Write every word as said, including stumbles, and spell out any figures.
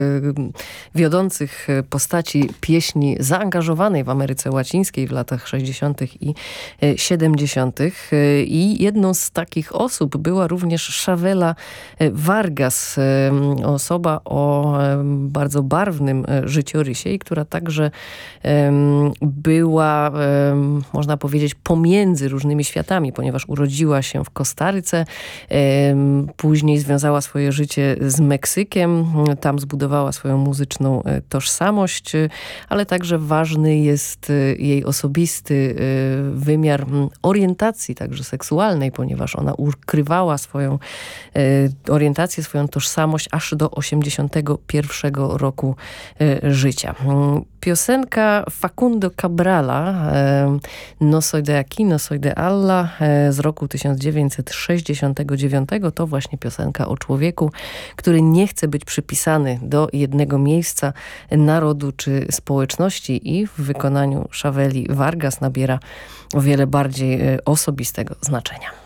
wiodących postaci pieśni zaangażowanej w Ameryce Łacińskiej w latach sześćdziesiątych i siedemdziesiątych. I jedną z takich osób była również Chavela Vargas, osoba o bardzo barwnym życiorysie i która także była, można powiedzieć, pomiędzy różnymi światami, ponieważ urodziła się w Kostaryce, później związała swoje życie z Meksykiem, tam zbudowała swoją muzyczną tożsamość, ale także ważny jest jej osobisty wymiar orientacji, także seksualnej, ponieważ ona ukrywała swoją orientację, swoją tożsamość aż do osiemdziesiątego pierwszego roku życia. Piosenka Facundo Cabrala, No soy de aquí, no soy de Allah, z roku tysiąc dziewięćset sześćdziesiątego dziewiątego to właśnie piosenka o człowieku, który nie chce być przypisany do jednego miejsca, narodu czy społeczności i w wykonaniu Chaveli Vargas nabiera o wiele bardziej osobistego znaczenia.